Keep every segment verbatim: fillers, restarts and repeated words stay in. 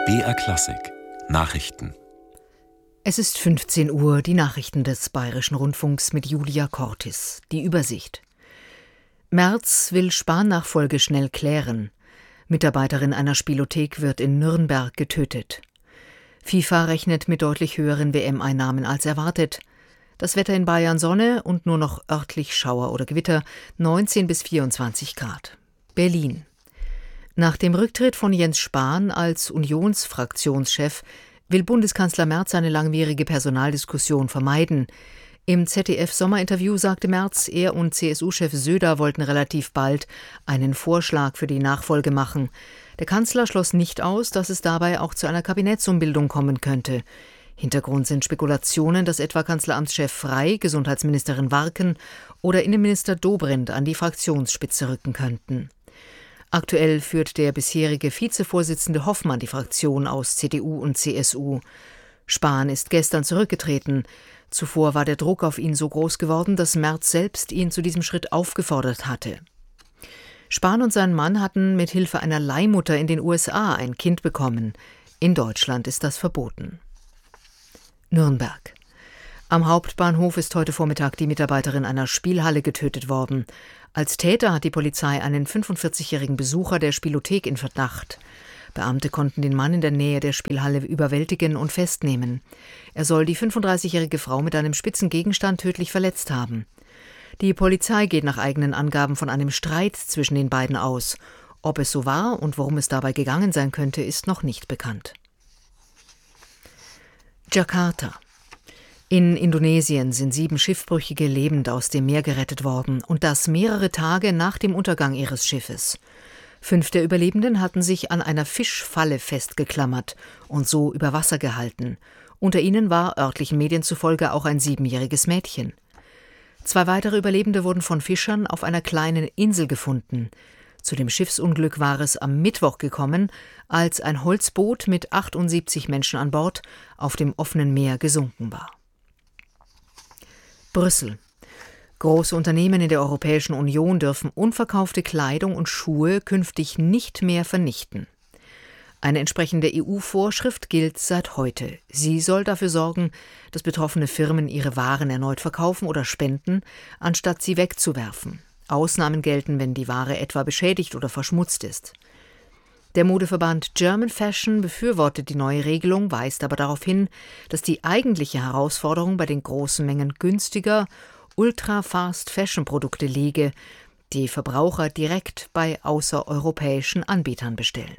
B R Klassik Nachrichten. Es ist fünfzehn Uhr, die Nachrichten des Bayerischen Rundfunks mit Julia Cortis. Die Übersicht. Merz will Spahn-Nachfolge schnell klären. Mitarbeiterin einer Spielothek wird in Nürnberg getötet. FIFA rechnet mit deutlich höheren W M-Einnahmen als erwartet. Das Wetter in Bayern Sonne und nur noch örtlich Schauer oder Gewitter, neunzehn bis vierundzwanzig Grad. Berlin. Nach dem Rücktritt von Jens Spahn als Unionsfraktionschef will Bundeskanzler Merz eine langwierige Personaldiskussion vermeiden. Im Z D F-Sommerinterview sagte Merz, er und C S U-Chef Söder wollten relativ bald einen Vorschlag für die Nachfolge machen. Der Kanzler schloss nicht aus, dass es dabei auch zu einer Kabinettsumbildung kommen könnte. Hintergrund sind Spekulationen, dass etwa Kanzleramtschef Frey, Gesundheitsministerin Warken oder Innenminister Dobrindt an die Fraktionsspitze rücken könnten. Aktuell führt der bisherige Vizevorsitzende Hoffmann die Fraktion aus C D U und C S U. Spahn ist gestern zurückgetreten. Zuvor war der Druck auf ihn so groß geworden, dass Merz selbst ihn zu diesem Schritt aufgefordert hatte. Spahn und sein Mann hatten mit Hilfe einer Leihmutter in den U S A ein Kind bekommen. In Deutschland ist das verboten. Nürnberg. Am Hauptbahnhof ist heute Vormittag die Mitarbeiterin einer Spielhalle getötet worden. Als Täter hat die Polizei einen fünfundvierzigjährigen Besucher der Spielothek in Verdacht. Beamte konnten den Mann in der Nähe der Spielhalle überwältigen und festnehmen. Er soll die fünfunddreißigjährige Frau mit einem spitzen Gegenstand tödlich verletzt haben. Die Polizei geht nach eigenen Angaben von einem Streit zwischen den beiden aus. Ob es so war und worum es dabei gegangen sein könnte, ist noch nicht bekannt. Jakarta. In Indonesien sind sieben Schiffbrüchige lebend aus dem Meer gerettet worden, und das mehrere Tage nach dem Untergang ihres Schiffes. Fünf der Überlebenden hatten sich an einer Fischfalle festgeklammert und so über Wasser gehalten. Unter ihnen war örtlichen Medien zufolge auch ein siebenjähriges Mädchen. Zwei weitere Überlebende wurden von Fischern auf einer kleinen Insel gefunden. Zu dem Schiffsunglück war es am Mittwoch gekommen, als ein Holzboot mit achtundsiebzig Menschen an Bord auf dem offenen Meer gesunken war. Brüssel. Große Unternehmen in der Europäischen Union dürfen unverkaufte Kleidung und Schuhe künftig nicht mehr vernichten. Eine entsprechende E U-Vorschrift gilt seit heute. Sie soll dafür sorgen, dass betroffene Firmen ihre Waren erneut verkaufen oder spenden, anstatt sie wegzuwerfen. Ausnahmen gelten, wenn die Ware etwa beschädigt oder verschmutzt ist. Der Modeverband German Fashion befürwortet die neue Regelung, weist aber darauf hin, dass die eigentliche Herausforderung bei den großen Mengen günstiger, Ultra-Fast-Fashion-Produkte liege, die Verbraucher direkt bei außereuropäischen Anbietern bestellen.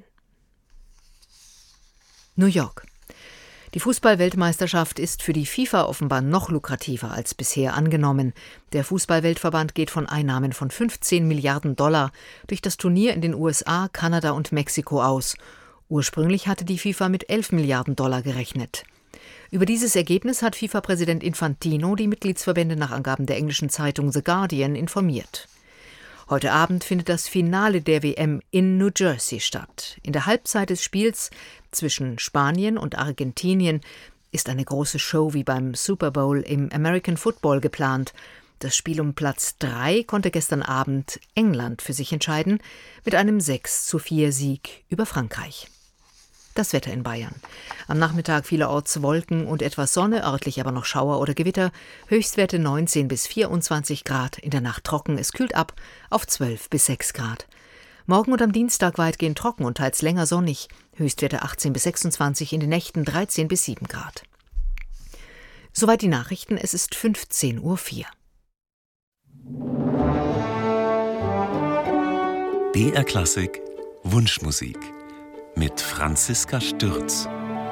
New York. Die Fußball-Weltmeisterschaft ist für die FIFA offenbar noch lukrativer als bisher angenommen. Der Fußball-Weltverband geht von Einnahmen von fünfzehn Milliarden Dollar durch das Turnier in den U S A, Kanada und Mexiko aus. Ursprünglich hatte die FIFA mit elf Milliarden Dollar gerechnet. Über dieses Ergebnis hat FIFA-Präsident Infantino die Mitgliedsverbände nach Angaben der englischen Zeitung The Guardian informiert. Heute Abend findet das Finale der W M in New Jersey statt. In der Halbzeit des Spiels zwischen Spanien und Argentinien ist eine große Show wie beim Super Bowl im American Football geplant. Das Spiel um Platz drei konnte gestern Abend England für sich entscheiden, mit einem sechs zu vier Sieg über Frankreich. Das Wetter in Bayern. Am Nachmittag vielerorts Wolken und etwas Sonne, örtlich aber noch Schauer oder Gewitter. Höchstwerte neunzehn bis vierundzwanzig Grad. In der Nacht trocken, es kühlt ab auf zwölf bis sechs Grad. Morgen und am Dienstag weitgehend trocken und teils länger sonnig. Höchstwerte achtzehn bis sechsundzwanzig, in den Nächten dreizehn bis sieben Grad. Soweit die Nachrichten, es ist fünfzehn Uhr vier. B R Klassik Wunschmusik mit Franziska Stürz.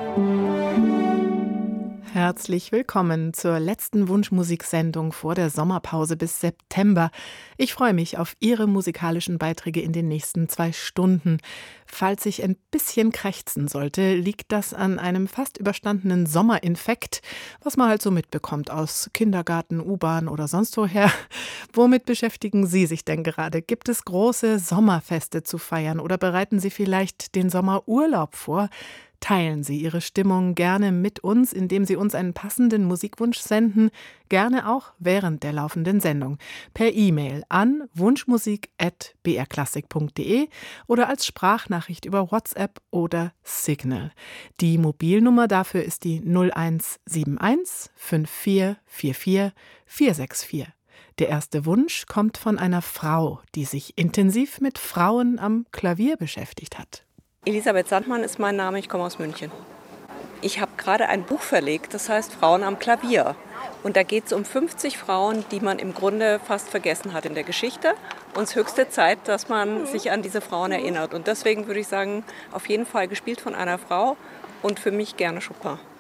Herzlich willkommen zur letzten Wunschmusiksendung vor der Sommerpause bis September. Ich freue mich auf Ihre musikalischen Beiträge in den nächsten zwei Stunden. Falls ich ein bisschen krächzen sollte, liegt das an einem fast überstandenen Sommerinfekt, was man halt so mitbekommt aus Kindergarten, U-Bahn oder sonst woher. Womit beschäftigen Sie sich denn gerade? Gibt es große Sommerfeste zu feiern oder bereiten Sie vielleicht den Sommerurlaub vor? Teilen Sie Ihre Stimmung gerne mit uns, indem Sie uns einen passenden Musikwunsch senden, gerne auch während der laufenden Sendung, per E-Mail an wunschmusik at b r klassik punkt d e oder als Sprachnachricht über WhatsApp oder Signal. Die Mobilnummer dafür ist die null eins sieben eins fünf vier vier vier vier sechs vier. Der erste Wunsch kommt von einer Frau, die sich intensiv mit Frauen am Klavier beschäftigt hat. Elisabeth Sandmann ist mein Name, ich komme aus München. Ich habe gerade ein Buch verlegt, das heißt Frauen am Klavier. Und da geht es um fünfzig Frauen, die man im Grunde fast vergessen hat in der Geschichte. Und es ist höchste Zeit, dass man sich an diese Frauen erinnert. Und deswegen würde ich sagen, auf jeden Fall gespielt von einer Frau und für mich gerne Chopin.